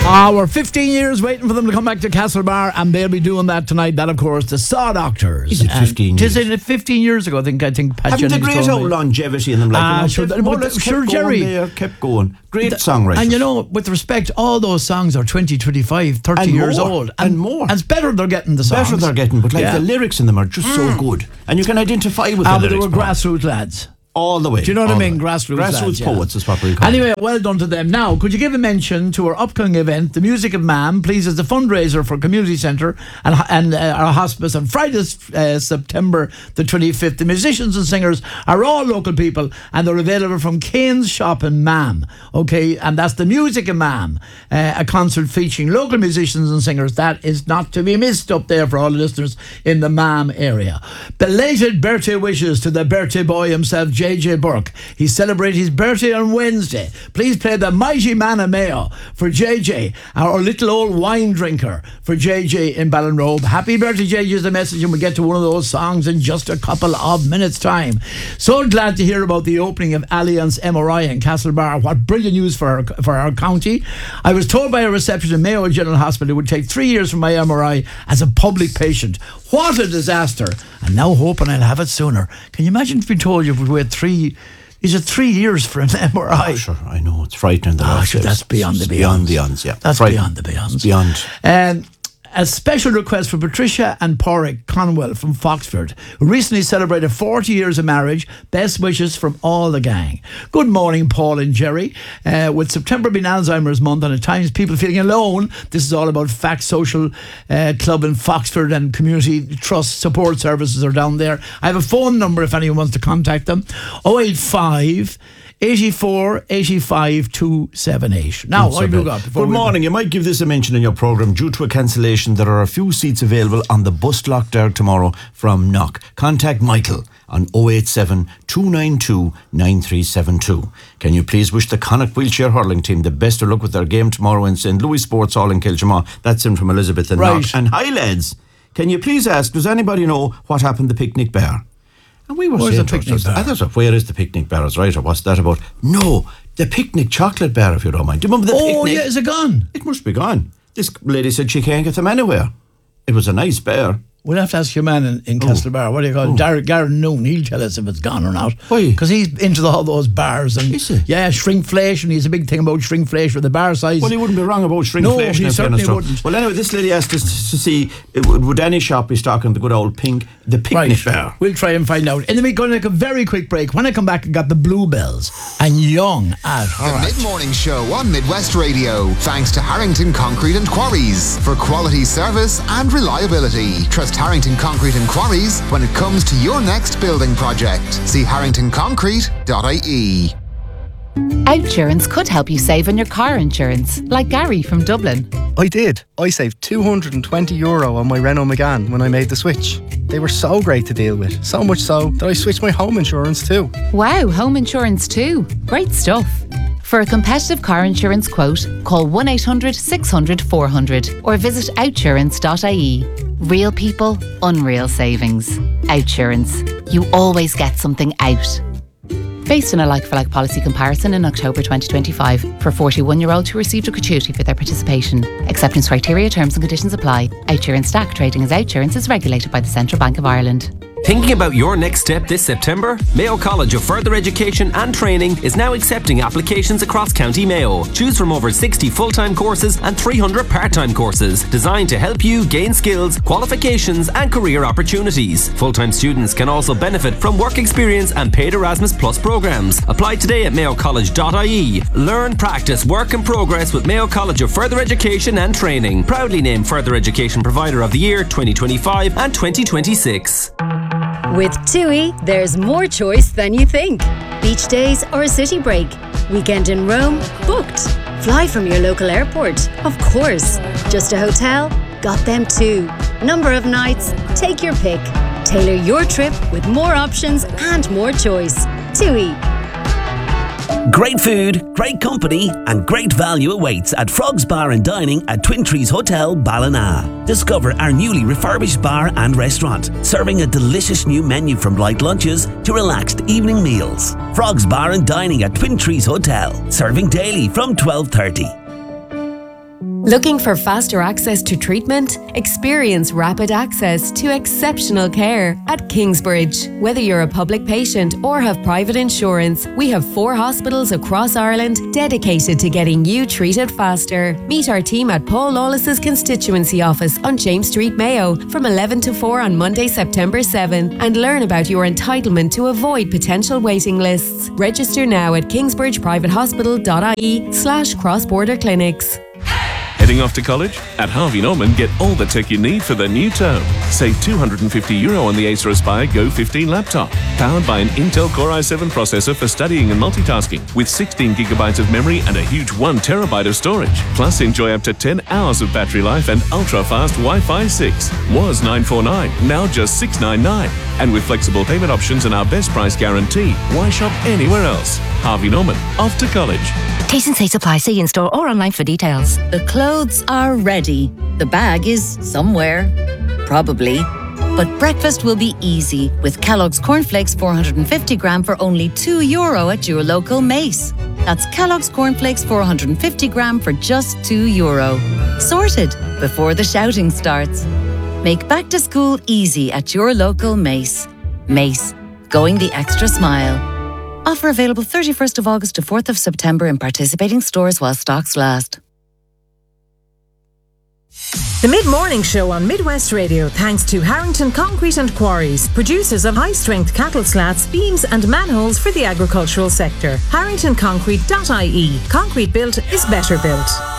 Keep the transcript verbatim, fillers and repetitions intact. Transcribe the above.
Uh, we're fifteen years waiting for them to come back to Castlebar, and they'll be doing that tonight. That, of course, the Saw Doctors. Is it fifteen years? Is it fifteen years ago? I think. I think. Pat Haven't the Jennings great told old me. longevity in them? Like, Ah, you know, sure, kept, but oh, let's sure, kept Jerry. going there, kept going. Great The- songwriters. And you know, with respect, all those songs are twenty, twenty-five, thirty And years more, old. and more. And it's better they're getting the songs. Better they're getting, but like Yeah. the lyrics in them are just so good, and you can identify with Ah, the but they lyrics. were Paul. grassroots lads. all the way. Do you know what all I mean? the way. Grassroots Grassroots lads, yeah. poets is what we call Anyway, well done to them. Now, could you give a mention to our upcoming event, The Music of Man, please, as the fundraiser for Community Centre and, and uh, our hospice on Friday, uh, September the twenty-fifth. The musicians and singers are all local people, and they're available from Kane's Shop in Mam. Okay, and that's The Music of Mam, uh, a concert featuring local musicians and singers. That is not to be missed up there for all the listeners in the Mam area. Belated birthday wishes to the birthday boy himself, J J Burke. He celebrated his birthday on Wednesday. Please play The Mighty Man of Mayo for J J, our little old wine drinker for J J in Ballinrobe. Happy birthday, J J is the message, and we'll get to one of those songs in just a couple of minutes' time. So glad to hear about the opening of Alliance M R I in Castlebar. What brilliant news for our, for our county. I was told by a receptionist in Mayo General Hospital it would take three years for my M R I as a public patient. What a disaster. And now hoping I'll have it sooner. Can you imagine if we told you we wait three... Is it three years for an M R I? Oh, sure, I know. It's frightening. The Oh, last sure, days. that's beyond the It's beyond. Beyond the ons, yeah. That's Frightening. beyond the beyond. It's beyond. Um, a special request for Patricia and Porrick Conwell from Foxford, who recently celebrated forty years of marriage. Best wishes from all the gang. Good morning, Paul and Jerry. Uh, with September being Alzheimer's Month and at times people feeling alone, this is all about Fact Social uh, Club in Foxford, and community trust support services are down there. I have a phone number if anyone wants to contact them. oh eight five eighty-four eighty-five two seven eight. Now, what have you got? before Good we- morning. You might give this a mention in your programme. Due to a cancellation, there are a few seats available on the bus lock there tomorrow from Knock. Contact Michael on oh eight seven two nine two nine three seven two. Can you please wish the Connacht Wheelchair Hurling team the best of luck with their game tomorrow in Saint Louis Sports Hall in Kilchamaw? That's in from Elizabeth and Right. Knock. And hi, lads. Can you please ask, does anybody know what happened to Picnic Bar? And we were Where's saying the to Picnic ourselves, Bar? I thought, where is the Picnic Bar? Is right, or what's that about? No, the Picnic Chocolate Bar, if you don't mind. Do you remember the Oh, Picnic? yeah, is it gone? It must be gone. This lady said she can't get them anywhere. It was a nice bar. We'll have to ask your man in, in Castlebar, what do you call it? Dar- Garen Noon. He'll tell us if it's gone or not. Why? Because he's into the, all those bars. And Is he? yeah, shrinkflation. He's a big thing about shrinkflation with the bar size. Well, he wouldn't be wrong about shrinkflation. No, he in fairness certainly to him. wouldn't. Well, anyway, this lady asked us to see, uh, would any shop be stocking the good old pink, the Picnic Bar? We'll try and find out. And then we're going to take a very quick break. When I come back, I got the Bluebells and Young at The Heart. Mid-Morning Show on Midwest Radio. Thanks to Harrington Concrete and Quarries for quality service and reliability. Trust Harrington Concrete and Quarries when it comes to your next building project. See harrington concrete dot I E. Outsurance could help you save on your car insurance, like Gary from Dublin. I did. I saved two hundred twenty euro on my Renault Megane when I made the switch. They were so great to deal with, so much so that I switched my home insurance too. Wow, home insurance too. Great stuff. For a competitive car insurance quote, call one eight hundred six hundred four hundred or visit outsurance dot I E. Real people, unreal savings. Outsurance. You always get something out. Based on a like-for-like policy comparison in October twenty twenty-five for forty-one-year-olds who received a gratuity for their participation. Acceptance criteria, terms and conditions apply. Outsurance S T A C trading as Outsurance is regulated by the Central Bank of Ireland. Thinking about your next step this September? Mayo College of Further Education and Training is now accepting applications across County Mayo. Choose from over sixty full-time courses and three hundred part-time courses designed to help you gain skills, qualifications and career opportunities. Full-time students can also benefit from work experience and paid Erasmus Plus programs. Apply today at mayo college dot I E. Learn, practice, work and progress with Mayo College of Further Education and Training. Proudly named Further Education Provider of the Year twenty twenty-five and twenty twenty-six. With TUI, there's more choice than you think. Beach days or a city break. Weekend in Rome? Booked. Fly from your local airport? Of course. Just a hotel? Got them too. Number of nights? Take your pick. Tailor your trip with more options and more choice. TUI. Great food, great company and great value awaits at Frogs Bar and Dining at Twin Trees Hotel, Ballina. Discover our newly refurbished bar and restaurant, serving a delicious new menu from light lunches to relaxed evening meals. Frogs Bar and Dining at Twin Trees Hotel, serving daily from twelve thirty. Looking for faster access to treatment? Experience rapid access to exceptional care at Kingsbridge. Whether you're a public patient or have private insurance, we have four hospitals across Ireland dedicated to getting you treated faster. Meet our team at Paul Lawless's constituency office on James Street, Mayo from eleven to four on Monday, September seventh, and learn about your entitlement to avoid potential waiting lists. Register now at kingsbridgeprivatehospital.ie slash cross-border clinics. Heading off to college? At Harvey Norman, get all the tech you need for the new term. Save two hundred fifty euro on the Acer Aspire Go fifteen laptop. Powered by an Intel Core i seven processor for studying and multitasking, with sixteen gigabytes of memory and a huge one terabyte of storage. Plus, enjoy up to ten hours of battery life and ultra-fast Wi-Fi six. Was nine forty-nine, now just six ninety-nine. And with flexible payment options and our best price guarantee, why shop anywhere else? Harvey Norman, off to college. T's and C's apply. See in-store or online for details. The clothes are ready. The bag is somewhere. Probably. But breakfast will be easy with Kellogg's Cornflakes four hundred fifty gram for only two euro at your local Mace. That's Kellogg's Cornflakes four hundred fifty gram for just two euro. Sorted before the shouting starts. Make back to school easy at your local Mace. Mace, going the extra mile. Offer available thirty-first of August to fourth of September in participating stores while stocks last. The Mid-Morning Show on Midwest Radio, thanks to Harrington Concrete and Quarries, producers of high-strength cattle slats, beams and manholes for the agricultural sector. harrington concrete dot I E. Concrete built is better built.